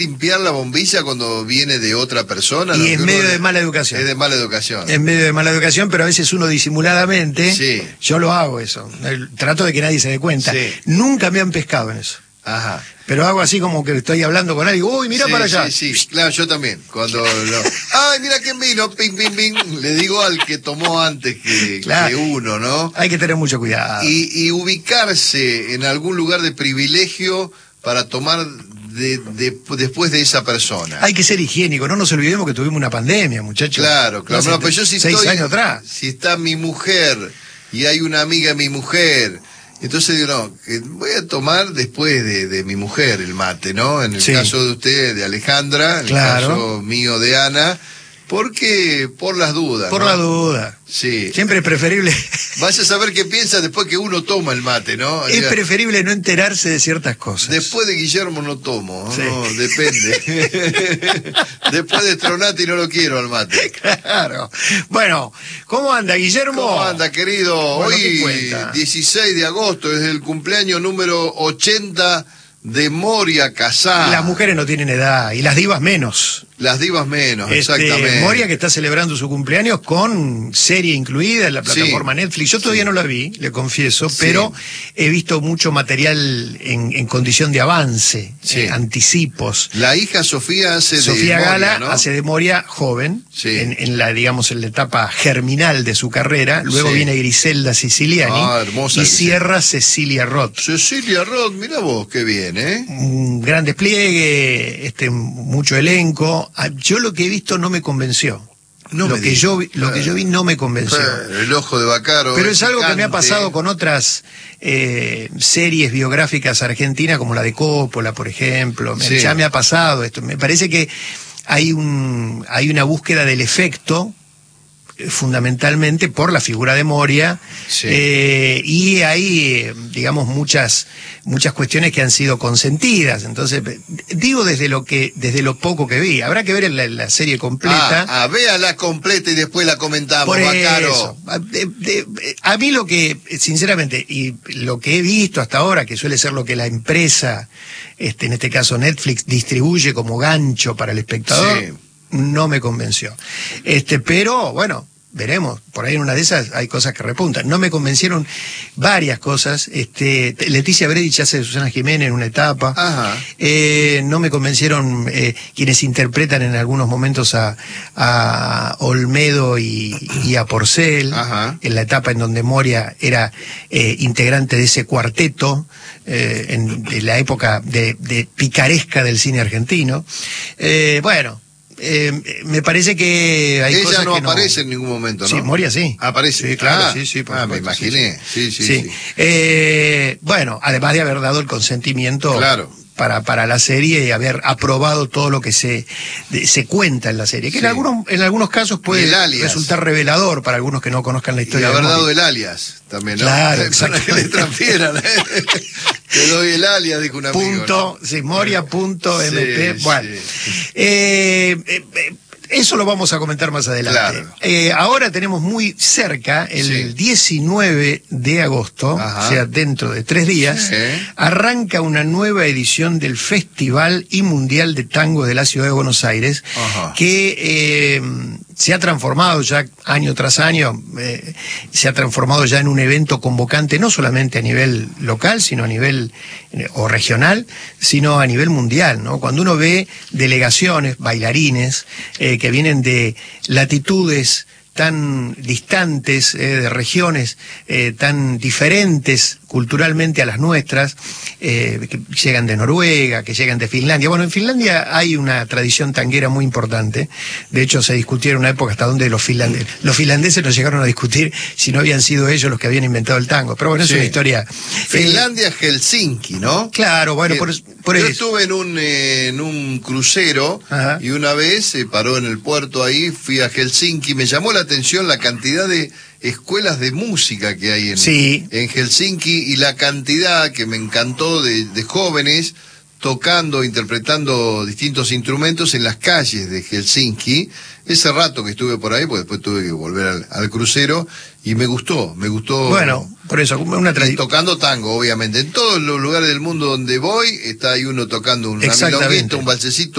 limpiar la bombilla cuando viene de otra persona. Y en medio de mala educación. Es de mala educación. En medio de mala educación, pero a veces uno disimuladamente, sí. Yo lo hago eso. Trato de que nadie se dé cuenta. Sí. Nunca me han pescado en eso. Ajá. Pero hago así como que estoy hablando con alguien. Uy, mirá para allá. Sí, sí, claro, yo también. Cuando ay, mira quién vino, ping, ping, ping. Le digo al que tomó antes claro. que uno, ¿no? Hay que tener mucho cuidado. Y ubicarse en algún lugar de privilegio para tomar después de esa persona. Hay que ser higiénico, no nos olvidemos que tuvimos una pandemia, muchachos. Claro, claro. No, No, pero yo si 6 años atrás. Si está mi mujer y hay una amiga de mi mujer, entonces digo, no, que voy a tomar después de mi mujer el mate, ¿no? En el caso de usted, de Alejandra, en el caso mío de Ana, porque por las dudas. Por ¿no? la duda. Sí. Siempre es preferible. Vaya a saber qué piensa después que uno toma el mate, ¿no? Es preferible no enterarse de ciertas cosas. Después de Guillermo no tomo, sí. No, depende. Después de Stronati no lo quiero al mate. Claro. Bueno, ¿cómo anda, Guillermo? ¿Cómo anda, querido? Bueno, hoy, 16 de agosto, es el cumpleaños número 80 de Moria Kazan. Las mujeres no tienen edad, y las divas menos. Las divas menos, exactamente. Moria, que está celebrando su cumpleaños con serie incluida en la plataforma Netflix. Yo todavía no la vi, le confieso, pero he visto mucho material en condición de avance, anticipos. La hija Sofía hace de Sofía Gala, ¿no? hace de Moria joven, en la, digamos, en la etapa germinal de su carrera. Luego viene Griselda Siciliani y cierra Cecilia Roth. Cecilia Roth, mira vos, qué bien, ¿eh? Un gran despliegue, mucho elenco. Yo lo que he visto no me convenció. Lo que yo vi no me convenció. El ojo de Bacaro. Pero es algo que me ha pasado con otras series biográficas argentinas, como la de Coppola, por ejemplo. Ya me ha pasado esto. Me parece que hay una búsqueda del efecto, fundamentalmente por la figura de Moria, y hay, digamos, muchas cuestiones que han sido consentidas. Entonces, digo desde lo poco que vi. Habrá que ver la serie completa. Véala completa y después la comentamos, por Bacaro. Eso. A mí lo que, sinceramente, y lo que he visto hasta ahora, que suele ser lo que la empresa, en este caso Netflix, distribuye como gancho para el espectador, no me convenció. Pero, bueno, veremos, por ahí en una de esas hay cosas que repuntan. No me convencieron varias cosas. Leticia Bredich hace de Susana Jiménez en una etapa. No me convencieron quienes interpretan en algunos momentos a Olmedo y a Porcel, en la etapa en donde Moria era integrante de ese cuarteto, en la época de picaresca del cine argentino. Bueno, me parece que hay cosas que no... Ella no aparece en ningún momento, ¿no? Sí, Moria sí. Aparece. Sí, claro, me imaginé. Sí. Bueno, además de haber dado el consentimiento para la serie y haber aprobado todo lo que se cuenta en la serie, que en algunos casos puede resultar revelador para algunos que no conozcan la historia. Y haber dado el alias también, ¿no? Claro, para que le transfieran. Te doy el alias, dijo un amigo. Moria.mp. Bueno. Eso lo vamos a comentar más adelante. Ahora tenemos muy cerca, el 19 de agosto, o sea, dentro de 3 días, arranca una nueva edición del Festival y Mundial de Tango de la Ciudad de Buenos Aires, que se ha transformado ya año tras año, se ha transformado ya en un evento convocante, no solamente a nivel local, sino a nivel o regional, sino a nivel mundial, ¿no? Cuando uno ve delegaciones, bailarines, que vienen de latitudes tan distantes, de regiones tan diferentes culturalmente a las nuestras, que llegan de Noruega, que llegan de Finlandia. Bueno, en Finlandia hay una tradición tanguera muy importante. De hecho, se discutió en una época hasta donde los finlandeses no llegaron a discutir si no habían sido ellos los que habían inventado el tango. Pero bueno, es una historia... Finlandia, Helsinki, ¿no? Claro, bueno, por eso. Yo estuve en un crucero y una vez paró en el puerto ahí, fui a Helsinki, me llamó la atención la cantidad de escuelas de música que hay en Helsinki, y la cantidad que me encantó de jóvenes tocando, interpretando distintos instrumentos en las calles de Helsinki. Ese rato que estuve por ahí, porque después tuve que volver al crucero, y me gustó. Bueno, por eso, una tradición. Tocando tango, obviamente. En todos los lugares del mundo donde voy, está ahí uno tocando una milonguita, un valsecito.